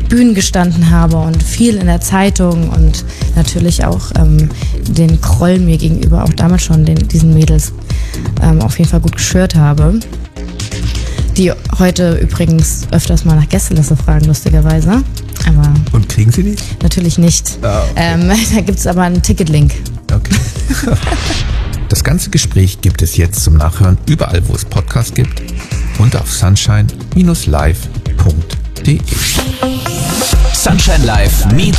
Bühnen gestanden habe und viel in der Zeitung und natürlich auch den Groll mir gegenüber auch damals schon diesen Mädels auf jeden Fall gut geschürt habe. Die heute übrigens öfters mal nach Gästeliste fragen, lustigerweise. Aber und kriegen Sie die? Natürlich nicht. Okay. Da gibt es aber einen Ticketlink. Okay. Das ganze Gespräch gibt es jetzt zum Nachhören überall, wo es Podcasts gibt und auf sunshine-live.de. Sunshine Live meets